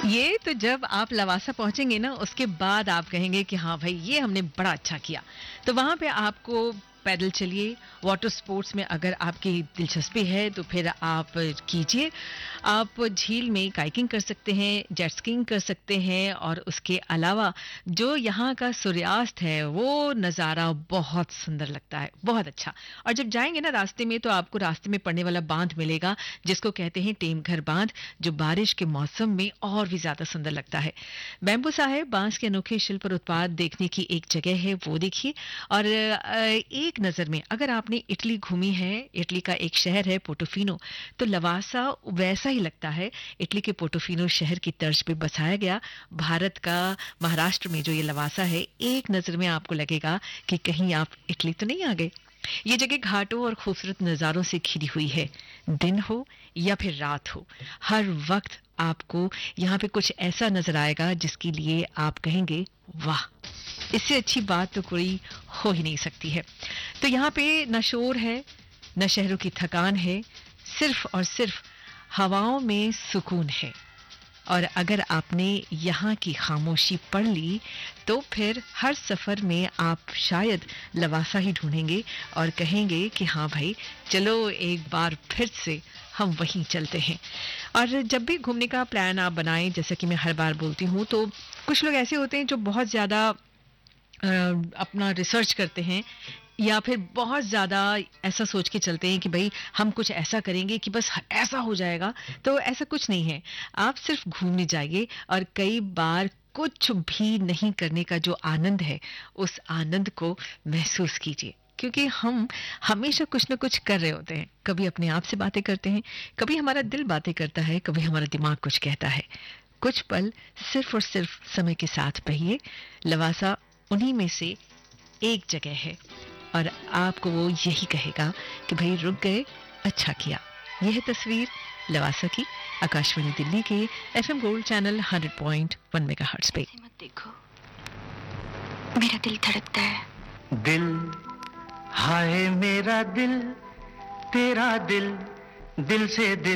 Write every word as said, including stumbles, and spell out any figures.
ये तो जब आप लवासा पहुंचेंगे ना, उसके बाद आप कहेंगे कि हाँ भाई, ये हमने बड़ा अच्छा किया। तो वहां पे आपको पैदल चलिए, वाटर स्पोर्ट्स में अगर आपकी दिलचस्पी है तो फिर आप कीजिए। आप झील में काइकिंग कर सकते हैं, जेट स्कीइंग कर सकते हैं, और उसके अलावा जो यहाँ का सूर्यास्त है वो नज़ारा बहुत सुंदर लगता है, बहुत अच्छा। और जब जाएंगे ना रास्ते में, तो आपको रास्ते में पड़ने वाला बांध मिलेगा जिसको कहते हैं टेमघर बांध, जो बारिश के मौसम में और भी ज्यादा सुंदर लगता है। बैम्बू साहेब बांस के अनोखे शिल्प और उत्पाद देखने की एक जगह है, वो देखिए। और अ, एक नजर में अगर आपने इटली घूमी है, इटली का एक शहर है पोर्टोफिनो, तो लवासा वैसा ही लगता है। इटली के पोर्टोफिनो शहर की तर्ज पे बसाया गया भारत का महाराष्ट्र में जो ये लवासा है, एक नजर में आपको लगेगा कि कहीं आप इटली तो नहीं आ गए। ये जगह घाटों और खूबसूरत नज़ारों से घिरी हुई है। दिन हो या फिर रात हो, हर वक्त आपको यहाँ पे कुछ ऐसा नजर आएगा जिसके लिए आप कहेंगे वाह, इससे अच्छी बात तो कोई हो ही नहीं सकती है। तो यहाँ पे न शोर है, न शहरों की थकान है, सिर्फ और सिर्फ हवाओं में सुकून है। और अगर आपने यहाँ की खामोशी पढ़ ली, तो फिर हर सफर में आप शायद लवासा ही ढूंढेंगे और कहेंगे कि हाँ भाई, चलो एक बार फिर से हम वहीं चलते हैं। और जब भी घूमने का प्लान आप बनाएं, जैसे कि मैं हर बार बोलती हूँ, तो कुछ लोग ऐसे होते हैं जो बहुत ज़्यादा अ, अपना रिसर्च करते हैं, या फिर बहुत ज़्यादा ऐसा सोच के चलते हैं कि भाई हम कुछ ऐसा करेंगे कि बस ऐसा हो जाएगा। तो ऐसा कुछ नहीं है। आप सिर्फ घूमने जाइए और कई बार कुछ भी नहीं करने का जो आनंद है, उस आनंद को महसूस कीजिए। क्योंकि हम हमेशा कुछ ना कुछ कर रहे होते हैं। कभी अपने आप से बातें करते हैं, कभी हमारा दिल बातें करता है, कभी हमारा दिमाग कुछ कहता है। कुछ पल सिर्फ और सिर्फ समय के साथ बहिए। लवासा उन्हीं में से एक जगह है, और आपको वो यही कहेगा कि भाई रुक गए, अच्छा किया। यह है तस्वीर लवासा की, आकाशवाणी दिल्ली के FM gold channel hundred point one megahertz पे। मत देखो, मेरा दिल धड़कता है। दिल, हाय मेरा दिल, तेरा दिल, दिल से दिल